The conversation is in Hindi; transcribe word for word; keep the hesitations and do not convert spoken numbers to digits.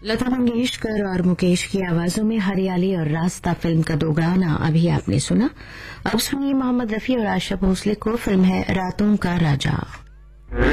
लता मंगेशकर और मुकेश की आवाजों में हरियाली और रास्ता फिल्म का दो गाना अभी आपने सुना। अब सुनिए मोहम्मद रफी और आशा भोसले को। फिल्म है रातों का राजा।